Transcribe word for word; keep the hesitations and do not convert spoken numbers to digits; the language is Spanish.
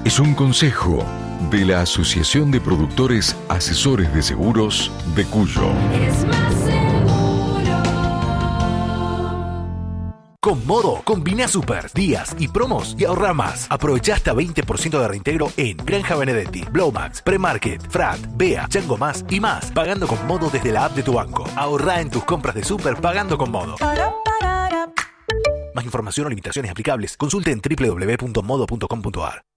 es un consejo de la Asociación de Productores Asesores de Seguros de Cuyo. Es más seguro. Con Modo, combina super, días y promos y ahorra más. Aprovecha hasta veinte por ciento de reintegro en Granja Benedetti, Blowmax, Premarket, Frat, Bea, Chango Más y más. Pagando con Modo desde la app de tu banco. Ahorra en tus compras de super pagando con Modo. Más información o limitaciones aplicables, consulte en doble u doble u doble u punto modo punto com punto a r.